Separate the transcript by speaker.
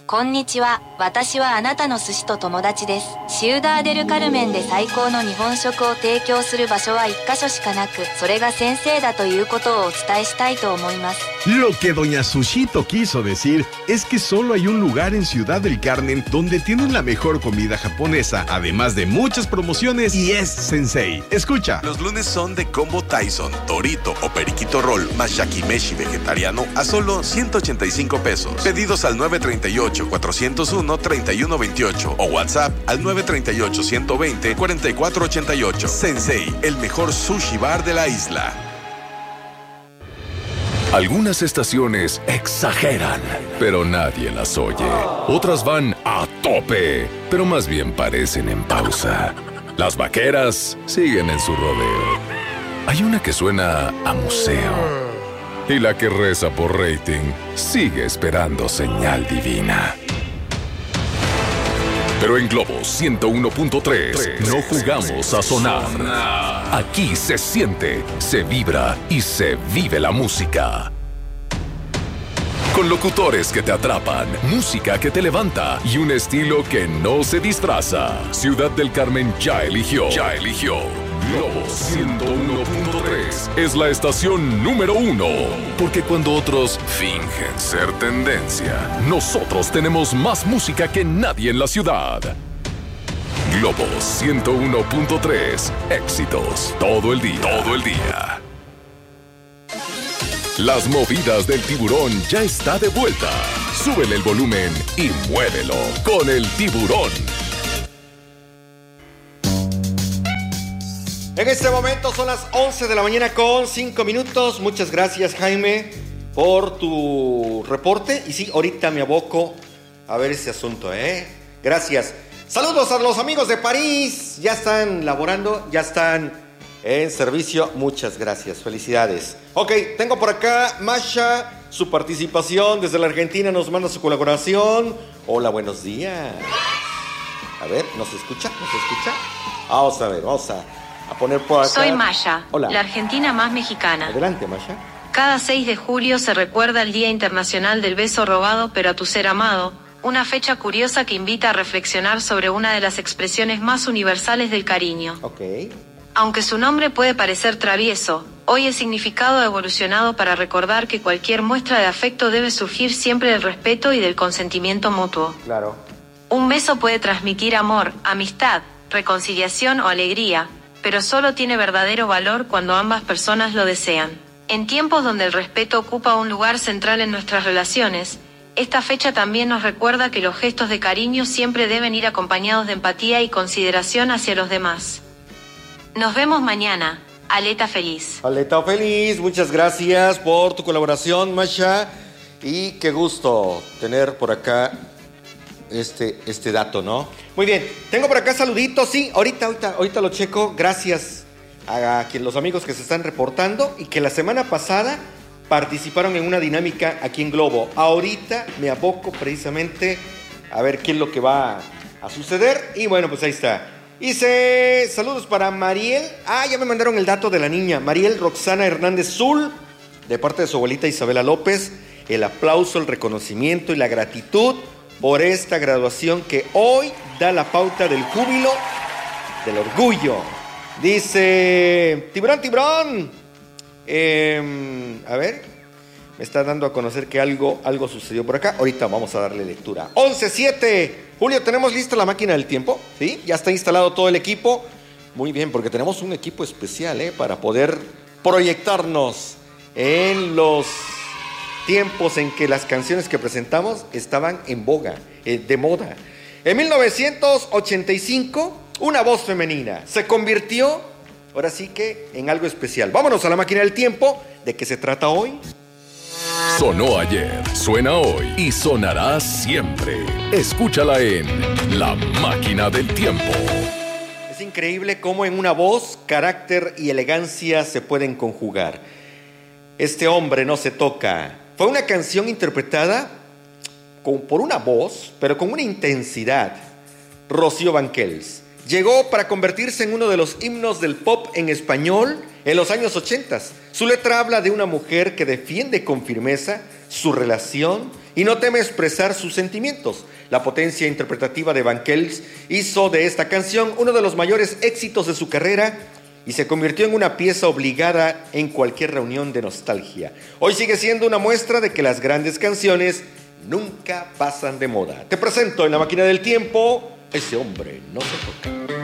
Speaker 1: こんにちは。私はあなたの寿司と友達です。シウダーデルカルメンで最高の日本食を提供する場所は1カ所しかなく、それが先生だということをお伝えしたいと思います。
Speaker 2: Lo que doña Sushito quiso decir es que solo hay un lugar en Ciudad del Carmen donde tienen la mejor comida japonesa, además de muchas promociones, y es Sensei. Escucha.
Speaker 3: Los lunes son de combo Tyson, Torito o Periquito Roll más Yakimeshi vegetariano a solo 185 pesos. Pedidos al 938-401-3128 o WhatsApp al 938-120-4488. Sensei, el mejor sushi bar de la isla.
Speaker 4: Algunas estaciones exageran, pero nadie las oye. Otras van a tope, pero más bien parecen en pausa. Las vaqueras siguen en su rodeo. Hay una que suena a museo. Y la que reza por rating sigue esperando señal divina. Pero en Globo 101.3 no jugamos a sonar. Aquí se siente, se vibra y se vive la música. Con locutores que te atrapan, música que te levanta y un estilo que no se disfraza. Ciudad del Carmen ya eligió. Globo 101.3 es la estación número 1. Porque cuando otros fingen ser tendencia, nosotros tenemos más música que nadie en la ciudad. Globo 101.3. Éxitos todo el día. Las movidas del tiburón ya está de vuelta. Súbele el volumen y muévelo con el tiburón.
Speaker 5: En este momento son las 11 de la mañana con 5 minutos. Muchas gracias, Jaime, por tu reporte. Y sí, ahorita me aboco a ver ese asunto, Gracias. Saludos a los amigos de París. Ya están laborando, ya están en servicio. Muchas gracias, felicidades. Ok, tengo por acá Masha, su participación desde la Argentina. Nos manda su colaboración. Hola, buenos días. A ver, ¿nos escucha? Vamos a ver, vamos a poner por acá.
Speaker 1: Soy Masha,
Speaker 5: Hola.
Speaker 1: La argentina más mexicana.
Speaker 5: Adelante, Masha.
Speaker 1: Cada 6 de julio se recuerda el Día Internacional del Beso Robado pero a tu ser amado, una fecha curiosa que invita a reflexionar sobre una de las expresiones más universales del cariño.
Speaker 5: Ok.
Speaker 1: Aunque su nombre puede parecer travieso, hoy el significado ha evolucionado para recordar que cualquier muestra de afecto debe surgir siempre del respeto y del consentimiento mutuo.
Speaker 5: Claro.
Speaker 1: Un beso puede transmitir amor, amistad, reconciliación o alegría, pero solo tiene verdadero valor cuando ambas personas lo desean. En tiempos donde el respeto ocupa un lugar central en nuestras relaciones, esta fecha también nos recuerda que los gestos de cariño siempre deben ir acompañados de empatía y consideración hacia los demás. Nos vemos mañana. Aleta feliz.
Speaker 5: Aleta feliz, muchas gracias por tu colaboración, Masha. Y qué gusto tener por acá este dato, ¿no? Muy bien, tengo por acá saluditos, sí, ahorita lo checo. Gracias a los amigos que se están reportando y que la semana pasada participaron en una dinámica aquí en Globo. Ahorita me aboco precisamente a ver qué es lo que va a suceder. Y bueno, pues ahí está. Dice, saludos para Mariel. Ya me mandaron el dato de la niña. Mariel Roxana Hernández Zul, de parte de su abuelita Isabela López. El aplauso, el reconocimiento y la gratitud por esta graduación que hoy da la pauta del júbilo, del orgullo. Dice, Tiburón. A ver, me está dando a conocer que algo sucedió por acá. Ahorita vamos a darle lectura. 11:07. Julio, ¿tenemos lista la máquina del tiempo? ¿Sí? Ya está instalado todo el equipo. Muy bien, porque tenemos un equipo especial, para poder proyectarnos en los tiempos en que las canciones que presentamos estaban en boga, de moda. En 1985, una voz femenina se convirtió, ahora sí que, en algo especial. Vámonos a la máquina del tiempo. ¿De qué se trata hoy?
Speaker 4: Sonó ayer, suena hoy y sonará siempre. Escúchala en La Máquina del Tiempo.
Speaker 5: Es increíble cómo en una voz, carácter y elegancia se pueden conjugar. Este hombre no se toca. Fue una canción interpretada por una voz, pero con una intensidad. Rocío Banquels llegó para convertirse en uno de los himnos del pop en español en los años 80. Su letra habla de una mujer que defiende con firmeza su relación y no teme expresar sus sentimientos. La potencia interpretativa de Vangelis hizo de esta canción uno de los mayores éxitos de su carrera y se convirtió en una pieza obligada en cualquier reunión de nostalgia. Hoy sigue siendo una muestra de que las grandes canciones nunca pasan de moda. Te presento en la máquina del tiempo, Ese hombre no se toca.